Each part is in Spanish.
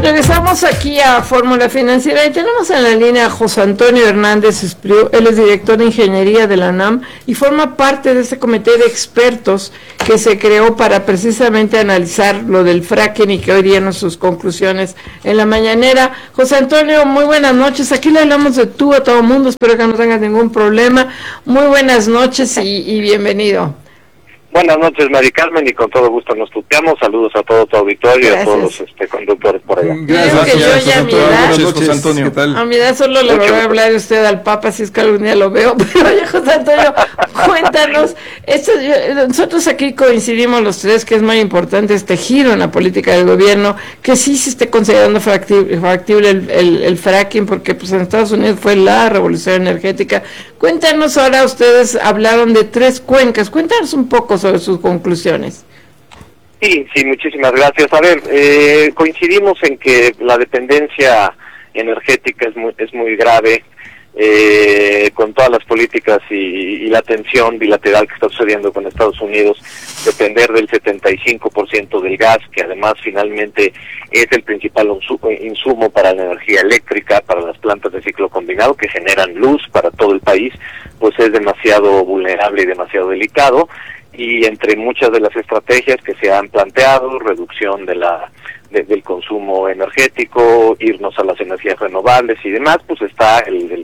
Regresamos aquí a Fórmula Financiera y tenemos en la línea a José Antonio Hernández Espriu. Él es director de Ingeniería de la UNAM y forma parte de este comité de expertos que se creó para precisamente analizar lo del fracking y que hoy dieron sus conclusiones en la mañanera. José Antonio, muy buenas noches. Aquí le hablamos de tú a todo el mundo, espero que no tengas ningún problema. Muy buenas noches y bienvenido. Buenas noches, Mari Carmen, y con todo gusto nos tuteamos. Saludos a todo tu auditorio. Gracias. Y a todos los conductores por allá. Gracias, José Antonio. ¿Qué tal? A mi edad solo le voy a hablar de usted al Papa, si es que algún día lo veo. Pero oye, José Antonio, cuéntanos. Nosotros aquí coincidimos los tres que es muy importante este giro en la política del gobierno, que sí se esté considerando factible el fracking, porque pues en Estados Unidos fue la revolución energética. Cuéntanos ahora, ustedes hablaron de 3 cuencas. Cuéntanos un poco sobre sus conclusiones. Sí, muchísimas gracias. A ver, coincidimos en que la dependencia energética es muy grave, con todas las políticas y la tensión bilateral que está sucediendo con Estados Unidos, depender del 75% del gas, que además finalmente es el principal insumo para la energía eléctrica, para las plantas de ciclo combinado que generan luz para todo el país, pues es demasiado vulnerable y demasiado delicado. Y entre muchas de las estrategias que se han planteado, reducción del consumo energético, irnos a las energías renovables y demás, pues está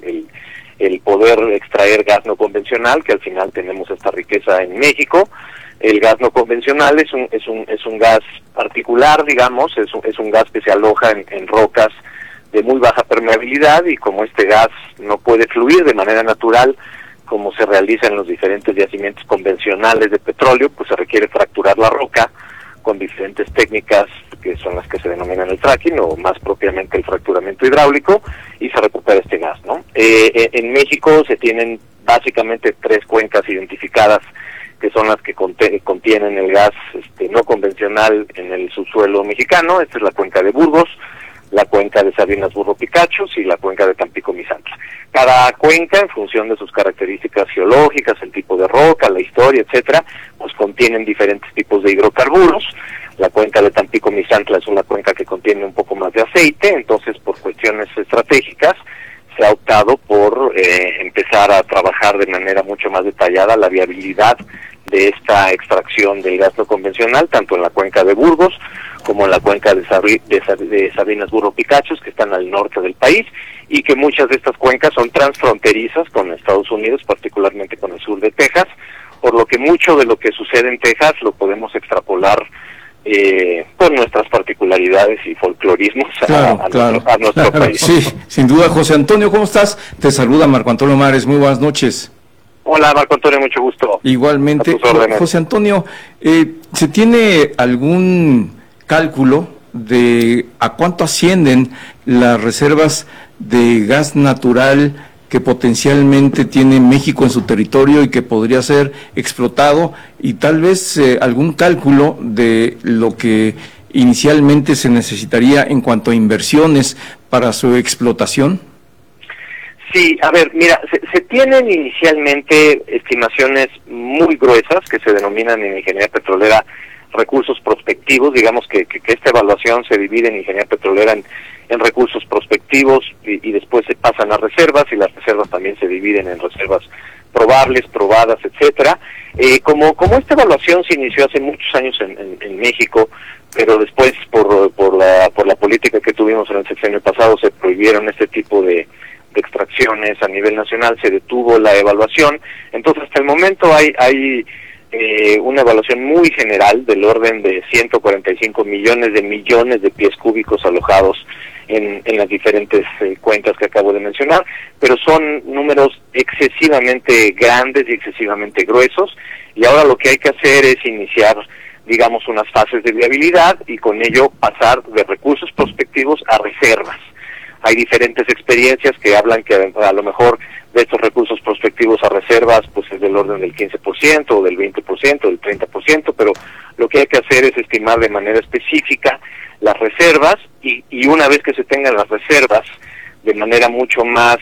el poder extraer gas no convencional, que al final tenemos esta riqueza en México. El gas no convencional es un gas particular, digamos, es un gas que se aloja en rocas de muy baja permeabilidad, y como este gas no puede fluir de manera natural como se realiza en los diferentes yacimientos convencionales de petróleo, pues se requiere fracturar la roca con diferentes técnicas que son las que se denominan el fracking, o más propiamente el fracturamiento hidráulico, y se recupera este gas, ¿no? En México se tienen básicamente 3 cuencas identificadas, que son las que contienen el gas no convencional en el subsuelo mexicano. Esta es la cuenca de Burgos, la cuenca de Sabinas Burro Picachos y la cuenca de Tampico Misantla. Cada cuenca, en función de sus características geológicas, el tipo de roca, la historia, etcétera, pues contienen diferentes tipos de hidrocarburos. La cuenca de Tampico Misantla es una cuenca que contiene un poco más de aceite, entonces por cuestiones estratégicas se ha optado por empezar a trabajar de manera mucho más detallada la viabilidad de esta extracción del gas no convencional, tanto en la cuenca de Burgos como en la cuenca de Sabinas Burro Picachos, que están al norte del país, y que muchas de estas cuencas son transfronterizas con Estados Unidos, particularmente con el sur de Texas, por lo que mucho de lo que sucede en Texas lo podemos extrapolar con nuestras particularidades y folclorismos a nuestro país. Sí, sin duda. José Antonio, ¿cómo estás? Te saluda Marco Antonio Mares, muy buenas noches. Hola, Marco Antonio, mucho gusto. Igualmente. José Antonio, ¿se tiene algún cálculo de a cuánto ascienden las reservas de gas natural que potencialmente tiene México en su territorio y que podría ser explotado, y tal vez algún cálculo de lo que inicialmente se necesitaría en cuanto a inversiones para su explotación? Sí, a ver, mira, se tienen inicialmente estimaciones muy gruesas que se denominan en ingeniería petrolera recursos prospectivos. Digamos que esta evaluación se divide en ingeniería petrolera en recursos prospectivos y después se pasan a reservas, y las reservas también se dividen en reservas probables, probadas, etcétera. Como esta evaluación se inició hace muchos años en México, pero después por la política que tuvimos en el sexenio pasado se prohibieron este tipo de extracciones a nivel nacional, se detuvo la evaluación. Entonces hasta el momento hay una evaluación muy general del orden de 145 millones de pies cúbicos alojados en las diferentes cuencas que acabo de mencionar, pero son números excesivamente grandes y excesivamente gruesos, y ahora lo que hay que hacer es iniciar, digamos, unas fases de viabilidad y con ello pasar de recursos prospectivos a reservas. Hay diferentes experiencias que hablan que a lo mejor de estos recursos prospectivos a reservas pues es del orden del 15% o del 20% o del 30%, pero lo que hay que hacer es estimar de manera específica las reservas, y una vez que se tengan las reservas de manera mucho más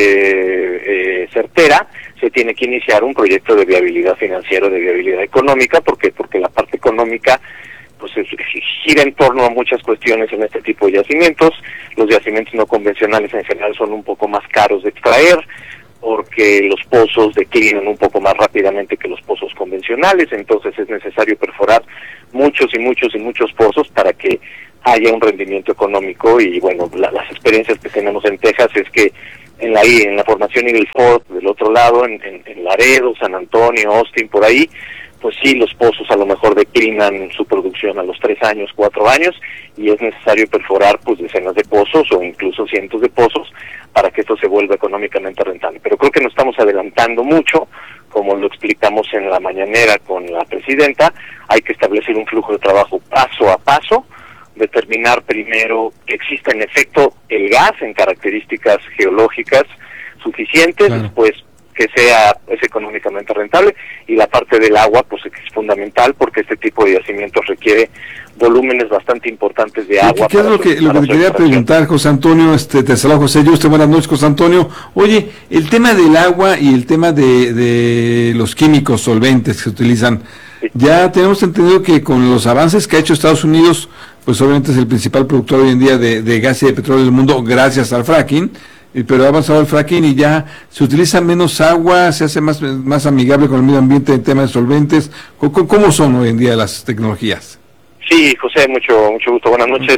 certera, se tiene que iniciar un proyecto de viabilidad financiera, de viabilidad económica, porque la parte económica pues gira en torno a muchas cuestiones en este tipo de yacimientos. Los yacimientos no convencionales en general son un poco más caros de extraer, porque los pozos declinan un poco más rápidamente que los pozos convencionales, entonces es necesario perforar muchos pozos para que haya un rendimiento económico. Y bueno, las experiencias que tenemos en Texas es que en la formación Eagle Ford, del otro lado, en Laredo, San Antonio, Austin, por ahí, pues sí, los pozos a lo mejor declinan su producción a los 3 años, 4 años, y es necesario perforar pues decenas de pozos o incluso cientos de pozos para que esto se vuelva económicamente rentable. Pero creo que nos estamos adelantando mucho, como lo explicamos en la mañanera con la presidenta. Hay que establecer un flujo de trabajo paso a paso, determinar primero que exista en efecto el gas en características geológicas suficientes, claro. Después que es económicamente rentable, y la parte del agua pues es fundamental, porque este tipo de yacimientos requiere volúmenes bastante importantes de agua. ¿Qué es lo que te quería preguntar, José Antonio? Te saludo, José Yuste, buenas noches, José Antonio. Oye, el tema del agua y el tema de los químicos solventes que se utilizan, sí. Ya tenemos entendido que con los avances que ha hecho Estados Unidos, pues obviamente es el principal productor hoy en día de gas y de petróleo del mundo gracias al fracking, pero ha avanzado el fracking y ya se utiliza menos agua, se hace más amigable con el medio ambiente en temas de solventes. ¿Cómo son hoy en día las tecnologías? Sí, José, mucho gusto, buenas noches.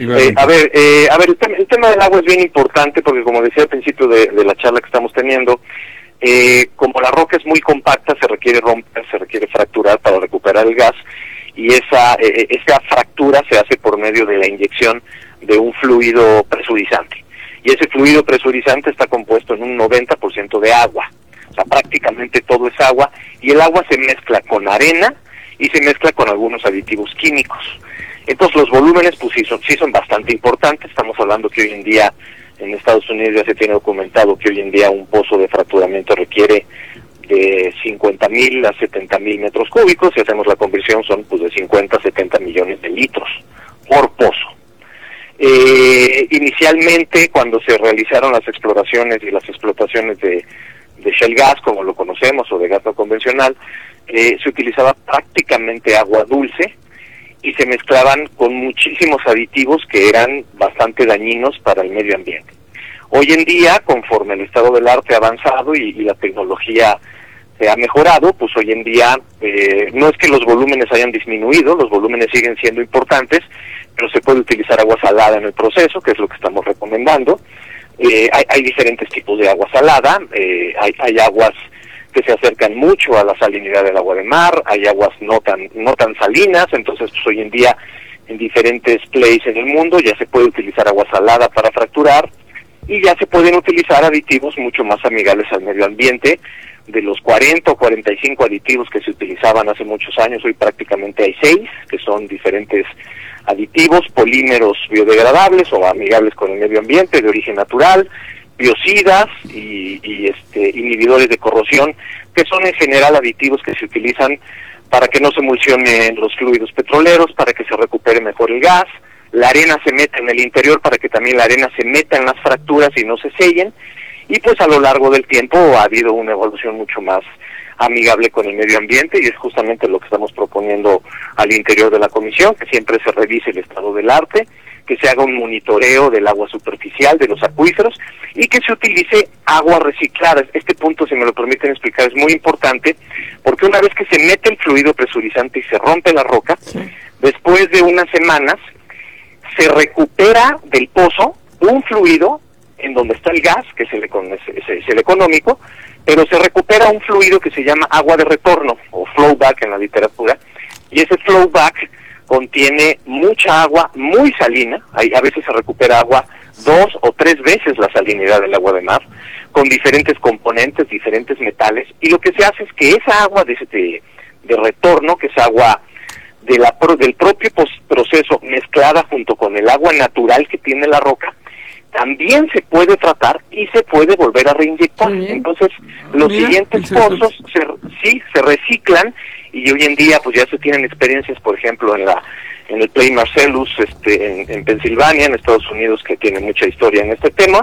El tema del agua es bien importante, porque como decía al principio de la charla que estamos teniendo, como la roca es muy compacta, se requiere romper, se requiere fracturar para recuperar el gas, y esa fractura se hace por medio de la inyección de un fluido presurizante. Y ese fluido presurizante está compuesto en un 90% de agua. O sea, prácticamente todo es agua, y el agua se mezcla con arena y se mezcla con algunos aditivos químicos. Entonces los volúmenes pues sí son bastante importantes. Estamos hablando que hoy en día en Estados Unidos ya se tiene documentado que hoy en día un pozo de fracturamiento requiere de 50,000 a 70,000 metros cúbicos. Si hacemos la conversión son pues de 50 a 70 millones de litros por pozo. Inicialmente, cuando se realizaron las exploraciones y las explotaciones de shale gas, como lo conocemos, o de gas no convencional, se utilizaba prácticamente agua dulce y se mezclaban con muchísimos aditivos que eran bastante dañinos para el medio ambiente. Hoy en día, conforme el estado del arte ha avanzado y la tecnología se ha mejorado, pues hoy en día no es que los volúmenes hayan disminuido, los volúmenes siguen siendo importantes, pero se puede utilizar agua salada en el proceso, que es lo que estamos recomendando. Hay diferentes tipos de agua salada, hay aguas que se acercan mucho a la salinidad del agua de mar, hay aguas no tan salinas. Entonces pues hoy en día en diferentes places en el mundo ya se puede utilizar agua salada para fracturar, y ya se pueden utilizar aditivos mucho más amigables al medio ambiente. De los 40 o 45 aditivos que se utilizaban hace muchos años, hoy prácticamente hay 6, que son diferentes aditivos, polímeros biodegradables o amigables con el medio ambiente, de origen natural, biocidas y inhibidores de corrosión, que son en general aditivos que se utilizan para que no se emulsionen los fluidos petroleros, para que se recupere mejor el gas. La arena se mete en el interior para que también la arena se meta en las fracturas y no se sellen. Y pues a lo largo del tiempo ha habido una evolución mucho más amigable con el medio ambiente, y es justamente lo que estamos proponiendo al interior de la comisión, que siempre se revise el estado del arte, que se haga un monitoreo del agua superficial, de los acuíferos, y que se utilice agua reciclada. Este punto, si me lo permiten explicar, es muy importante, porque una vez que se mete el fluido presurizante y se rompe la roca, sí, después de unas semanas se recupera del pozo un fluido en donde está el gas, que es el económico, pero se recupera un fluido que se llama agua de retorno, o flowback en la literatura, y ese flowback contiene mucha agua muy salina. A veces se recupera agua 2 o 3 veces la salinidad del agua de mar, con diferentes componentes, diferentes metales, y lo que se hace es que esa agua de retorno, que es agua del propio proceso mezclada junto con el agua natural que tiene la roca, también se puede tratar y se puede volver a reinyectar. Entonces, los siguientes pozos se reciclan, y hoy en día pues ya se tienen experiencias, por ejemplo, en el Play Marcellus en Pensilvania, en Estados Unidos, que tiene mucha historia en este tema.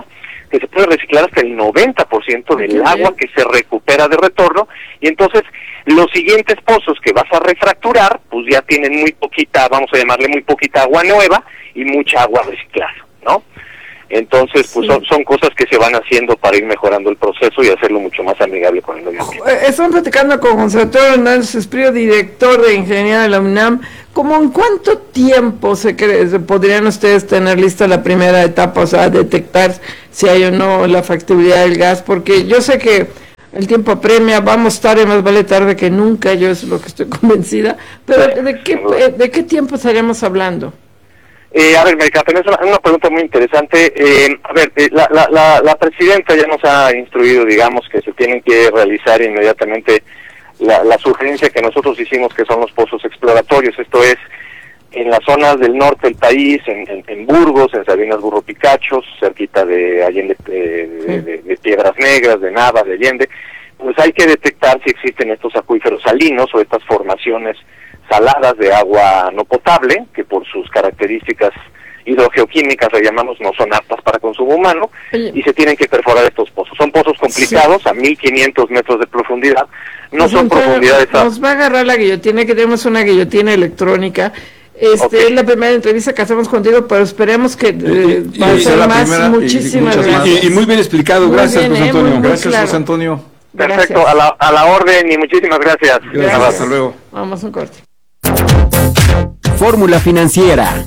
que se puede reciclar hasta el 90% del agua que se recupera de retorno, y entonces los siguientes pozos que vas a refracturar, pues ya tienen muy poquita, vamos a llamarle muy poquita agua nueva y mucha agua reciclada, ¿no? Entonces, pues son cosas que se van haciendo para ir mejorando el proceso y hacerlo mucho más amigable con el medio ambiente. Estamos platicando con José Antonio Hernández Espriu, director de Ingeniería de la UNAM. ¿Cómo en cuánto tiempo podrían ustedes tener lista la primera etapa, o sea, detectar si hay o no la factibilidad del gas? Porque yo sé que el tiempo apremia, vamos tarde, más vale tarde que nunca, yo es lo que estoy convencida, pero ¿de qué tiempo estaríamos hablando? A ver, Marica, tenés una pregunta muy interesante. La presidenta ya nos ha instruido, digamos, que se tienen que realizar inmediatamente la sugerencia que nosotros hicimos, que son los pozos exploratorios. Esto es, en las zonas del norte del país, en Burgos, en Sabinas Burro-Picachos, cerquita de Allende, de Piedras Negras, de Nava, de Allende, pues hay que detectar si existen estos acuíferos salinos o estas formaciones saladas de agua no potable, que por sus características hidrogeoquímicas, le llamamos, no son aptas para consumo humano, y se tienen que perforar estos pozos. Son pozos complicados, a 1500 metros de profundidad, no son profundidades... Nos va a agarrar la guillotina, que tenemos una guillotina electrónica. Es la primera entrevista que hacemos contigo, pero esperemos que va a ser más. Muchísimas gracias. Y muy bien explicado, muy gracias, bien, José Antonio. Gracias, claro. José Antonio. Perfecto, a la orden y muchísimas gracias. Hasta luego. Vamos a un corte. Fórmula Financiera.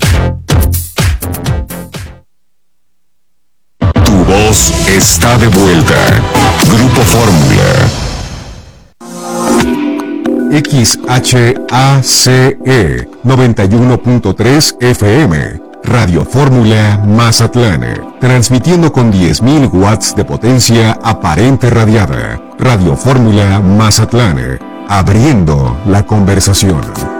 Tu voz está de vuelta. Grupo Fórmula. XHACE 91.3 FM. Radio Fórmula Mazatlán. Transmitiendo con 10.000 watts de potencia aparente radiada. Radio Fórmula Mazatlán. Abriendo la conversación.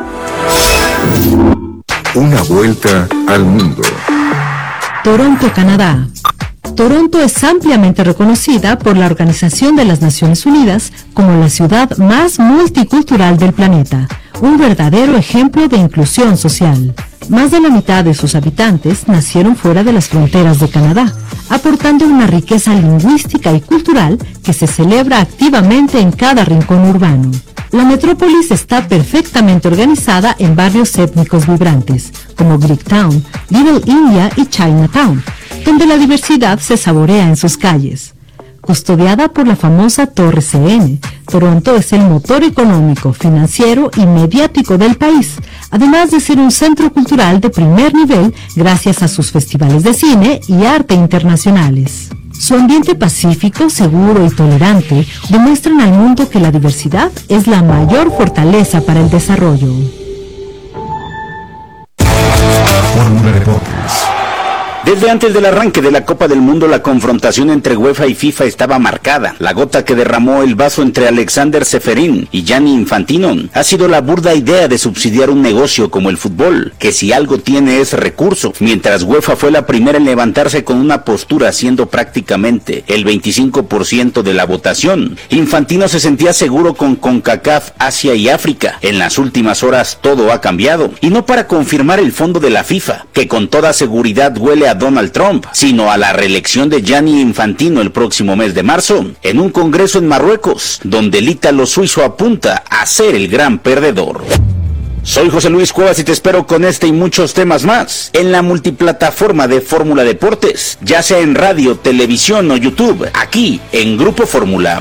Una vuelta al mundo. Toronto, Canadá. Toronto es ampliamente reconocida por la Organización de las Naciones Unidas como la ciudad más multicultural del planeta, un verdadero ejemplo de inclusión social. Más de la mitad de sus habitantes nacieron fuera de las fronteras de Canadá, aportando una riqueza lingüística y cultural que se celebra activamente en cada rincón urbano. La metrópolis está perfectamente organizada en barrios étnicos vibrantes, como Greektown, Little India y Chinatown, donde la diversidad se saborea en sus calles. Custodiada por la famosa Torre CN, Toronto es el motor económico, financiero y mediático del país, además de ser un centro cultural de primer nivel gracias a sus festivales de cine y arte internacionales. Su ambiente pacífico, seguro y tolerante demuestran al mundo que la diversidad es la mayor fortaleza para el desarrollo. Fórmula Deportes. Desde antes del arranque de la Copa del Mundo, la confrontación entre UEFA y FIFA estaba marcada. La gota que derramó el vaso entre Alexander Ceferin y Gianni Infantino ha sido la burda idea de subsidiar un negocio como el fútbol, que si algo tiene es recurso, mientras UEFA fue la primera en levantarse con una postura siendo prácticamente el 25% de la votación. Infantino se sentía seguro con CONCACAF, Asia y África. En las últimas horas todo ha cambiado, y no para confirmar el fondo de la FIFA, que con toda seguridad huele a Donald Trump, sino a la reelección de Gianni Infantino el próximo mes de marzo, en un congreso en Marruecos, donde el ítalo suizo apunta a ser el gran perdedor. Soy José Luis Cuevas y te espero con este y muchos temas más en la multiplataforma de Fórmula Deportes, ya sea en radio, televisión o YouTube, aquí en Grupo Fórmula.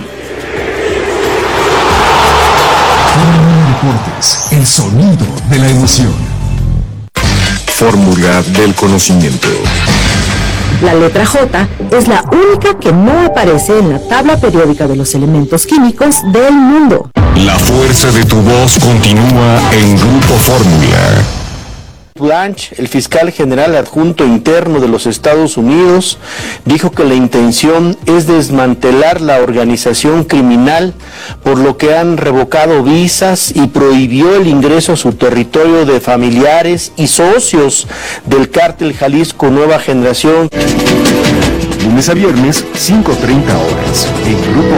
Fórmula Deportes, el sonido de la emoción. Fórmula del conocimiento. La letra J es la única que no aparece en la tabla periódica de los elementos químicos del mundo. La fuerza de tu voz continúa en Grupo Fórmula. Blanche, el fiscal general adjunto interno de los Estados Unidos, dijo que la intención es desmantelar la organización criminal, por lo que han revocado visas y prohibió el ingreso a su territorio de familiares y socios del cártel Jalisco Nueva Generación. Lunes a viernes, 5:30 horas, en Grupo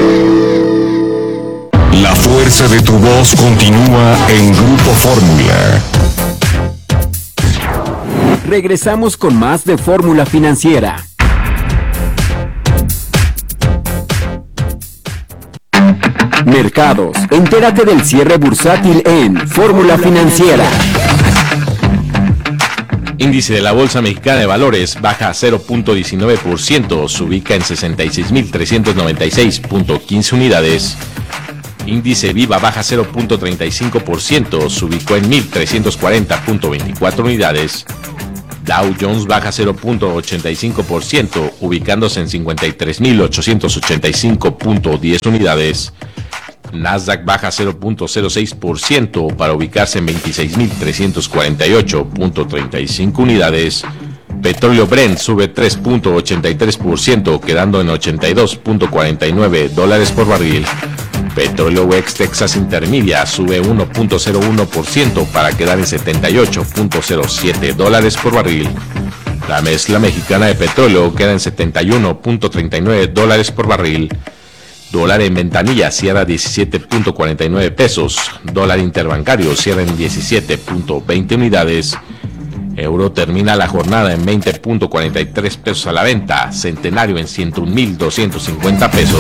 Fórmula. La fuerza de tu voz continúa en Grupo Fórmula. Regresamos con más de Fórmula Financiera. mercados. Entérate del cierre bursátil en Fórmula Financiera. Índice de la Bolsa Mexicana de Valores baja 0.19%, se ubica en 66.396.15 unidades. Índice Viva baja 0.35%, se ubicó en 1.340.24 unidades. Dow Jones baja 0.85%, ubicándose en 53.885.10 unidades. Nasdaq baja 0.06% para ubicarse en 26.348.35 unidades. Petróleo Brent sube 3.83%, quedando en $82.49 por barril. Petróleo West Texas Intermedia sube 1.01% para quedar en $78.07 por barril. La mezcla mexicana de petróleo queda en $71.39 por barril. Dólar en ventanilla cierra 17.49 pesos. Dólar interbancario cierra en 17.20 unidades. Euro termina la jornada en 20.43 pesos a la venta. Centenario en 101.250 pesos.